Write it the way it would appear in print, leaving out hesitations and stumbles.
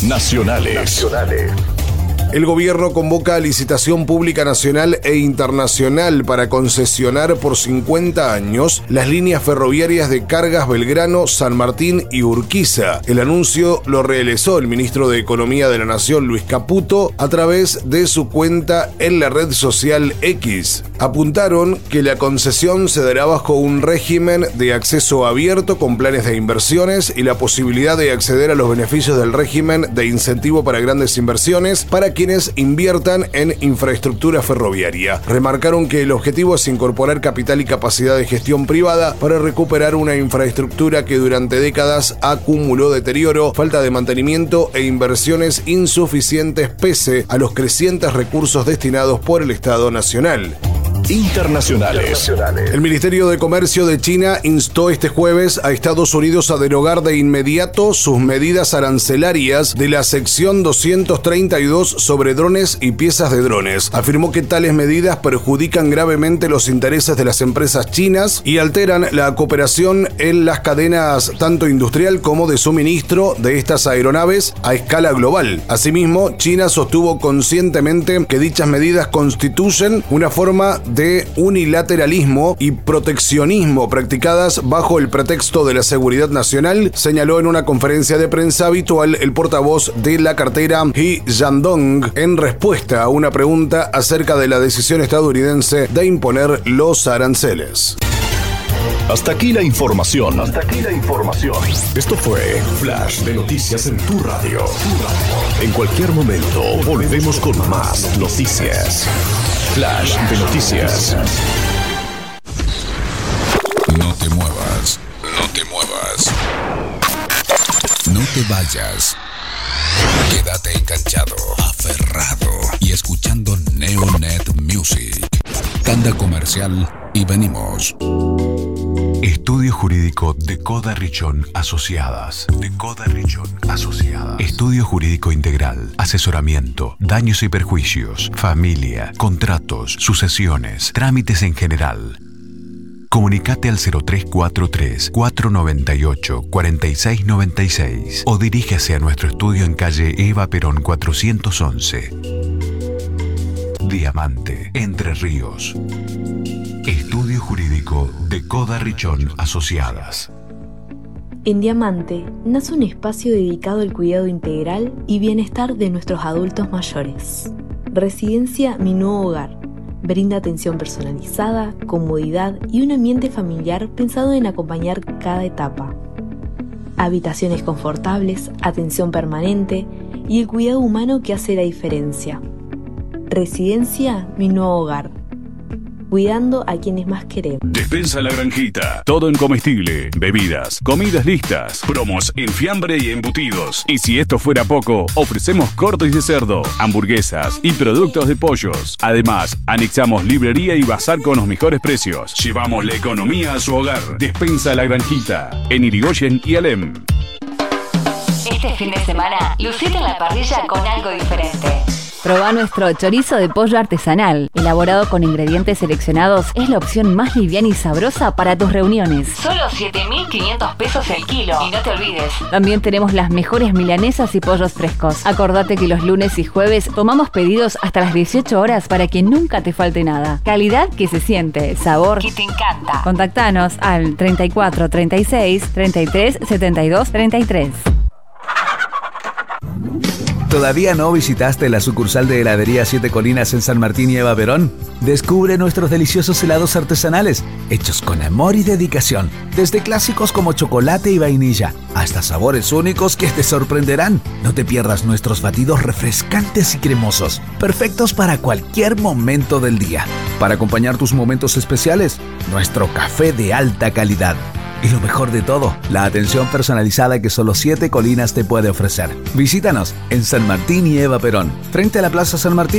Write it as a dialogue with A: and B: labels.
A: Nacionales.
B: El gobierno convoca a licitación pública nacional e internacional para concesionar por 50 años las líneas ferroviarias de cargas Belgrano, San Martín y Urquiza. El anuncio lo realizó el ministro de Economía de la Nación, Luis Caputo, a través de su cuenta en la red social X. Apuntaron que la concesión se dará bajo un régimen de acceso abierto con planes de inversiones y la posibilidad de acceder a los beneficios del régimen de incentivo para grandes inversiones para quienes inviertan en infraestructura ferroviaria. Remarcaron que el objetivo es incorporar capital y capacidad de gestión privada para recuperar una infraestructura que durante décadas acumuló deterioro, falta de mantenimiento e inversiones insuficientes pese a los crecientes recursos destinados por el Estado Nacional.
A: Internacionales.
B: El Ministerio de Comercio de China instó este jueves a Estados Unidos a derogar de inmediato sus medidas arancelarias de la sección 232 sobre drones y piezas de drones. Afirmó que tales medidas perjudican gravemente los intereses de las empresas chinas y alteran la cooperación en las cadenas tanto industrial como de suministro de estas aeronaves a escala global. Asimismo, China sostuvo conscientemente que dichas medidas constituyen una forma de unilateralismo y proteccionismo practicadas bajo el pretexto de la seguridad nacional, señaló en una conferencia de prensa habitual el portavoz de la cartera He Yandong en respuesta a una pregunta acerca de la decisión estadounidense de imponer los aranceles.
A: Hasta aquí la información. Esto fue Flash de Noticias en tu radio. En cualquier momento volvemos con más noticias. Flash de Noticias.
C: No te muevas. No te vayas. Quédate enganchado, aferrado y escuchando Neonet Music. Tanda comercial y venimos. Estudio Jurídico de Coda Richón Asociadas. Estudio Jurídico Integral. Asesoramiento, daños y perjuicios, familia, contratos, sucesiones, trámites en general. Comunicate al 0343-498-4696 o dirígase a nuestro estudio en calle Eva Perón 411. Diamante, Entre Ríos. Estudio Jurídico de Coda Richón Asociadas.
D: En Diamante nace un espacio dedicado al cuidado integral y bienestar de nuestros adultos mayores. Residencia Mi Nuevo Hogar. Brinda atención personalizada, comodidad y un ambiente familiar pensado en acompañar cada etapa. Habitaciones confortables, atención permanente y el cuidado humano que hace la diferencia. Residencia Mi Nuevo Hogar. Cuidando a quienes más queremos.
E: Despensa La Granjita. Todo en comestible, bebidas, comidas listas, promos en fiambre y embutidos. Y si esto fuera poco, ofrecemos cortes de cerdo, hamburguesas y productos de pollos. Además, anexamos librería y bazar con los mejores precios. Llevamos la economía a su hogar. Despensa La Granjita. En Irigoyen y Alem.
F: Este fin de semana, lucete en la parrilla con algo diferente.
G: Probá nuestro chorizo de pollo artesanal. Elaborado con ingredientes seleccionados, es la opción más liviana y sabrosa para tus reuniones.
F: Solo 7.500 pesos el kilo. Y no te olvides.
G: También tenemos las mejores milanesas y pollos frescos. Acordate que los lunes y jueves tomamos pedidos hasta las 18 horas para que nunca te falte nada. Calidad que se siente, sabor
F: que te encanta.
G: Contactanos al 34 36 33 72 33.
H: ¿Todavía no visitaste la sucursal de heladería Siete Colinas en San Martín y Eva Perón? Descubre nuestros deliciosos helados artesanales, hechos con amor y dedicación. Desde clásicos como chocolate y vainilla, hasta sabores únicos que te sorprenderán. No te pierdas nuestros batidos refrescantes y cremosos, perfectos para cualquier momento del día. Para acompañar tus momentos especiales, nuestro café de alta calidad. Y lo mejor de todo, la atención personalizada que solo Siete Colinas te puede ofrecer. Visítanos en San Martín y Eva Perón, frente a la Plaza San Martín.